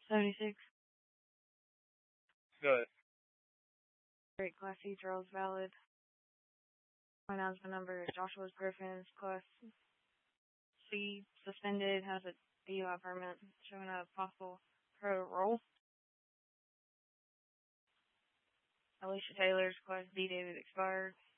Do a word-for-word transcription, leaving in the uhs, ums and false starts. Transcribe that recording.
seventy-six. Go ahead. Great, Class C, Charles valid. My announcement number is Joshua Griffins, Class C, suspended, has a D U I permit, showing a possible pro-roll. Alicia Taylor's Class D, David expired.